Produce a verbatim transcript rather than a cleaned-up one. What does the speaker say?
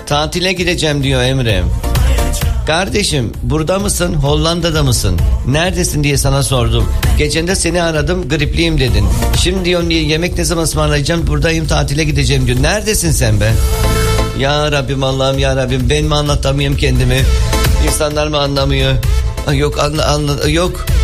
Tatile gideceğim diyor Emre. Kardeşim burada mısın, Hollanda'da mısın, neredesin diye sana sordum. Geçen de seni aradım, gripliyim dedin. Şimdi diyorum niye, yemek ne zaman ısmarlayacağım, buradayım, tatile gideceğim diyor. Neredesin sen be? Ya Rabbim, Allah'ım ya Rabbim, ben mi anlatamıyorum kendimi, İnsanlar mı anlamıyor? Yok anla, anla yok